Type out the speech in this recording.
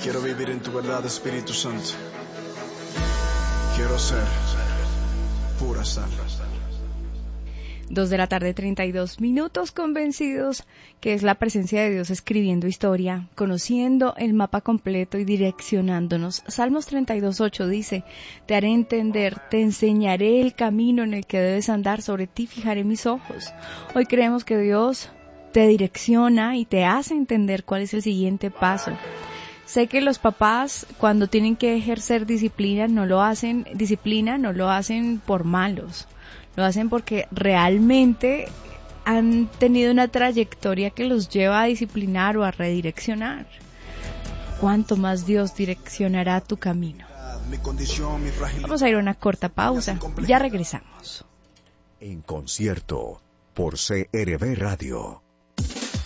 Quiero vivir en tu verdad, Espíritu Santo. Quiero ser pura sal. 2:32 p.m, convencidos que es la presencia de Dios escribiendo historia, conociendo el mapa completo y direccionándonos. Salmos 32:8 dice: te haré entender, te enseñaré el camino en el que debes andar, sobre ti fijaré mis ojos. Hoy creemos que Dios te direcciona y te hace entender cuál es el siguiente paso. Sé que los papás, cuando tienen que ejercer disciplina, no lo hacen por malos. Lo hacen porque realmente han tenido una trayectoria que los lleva a disciplinar o a redireccionar. ¿Cuánto más Dios direccionará tu camino? Vamos a ir a una corta pausa. Ya regresamos. En concierto por CRB Radio.